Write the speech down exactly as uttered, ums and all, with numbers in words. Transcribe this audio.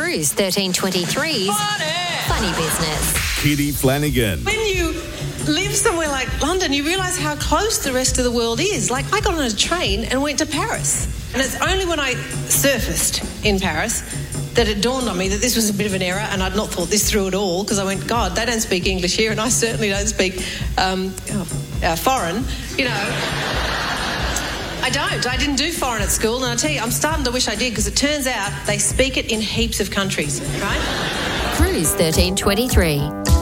Cruise thirteen twenty-three's Funny, Funny Business. Kitty Flanagan. When you live somewhere like London, you realise how close the rest of the world is. Like, I got on a train and went to Paris. And it's only when I surfaced in Paris that it dawned on me that this was a bit of an error, and I'd not thought this through at all, because I went, God, they don't speak English here, and I certainly don't speak um, oh, uh, foreign, you know. I don't. I didn't do foreign at school, and I tell you, I'm starting to wish I did, because it turns out they speak it in heaps of countries, right? Cruise thirteen twenty-three.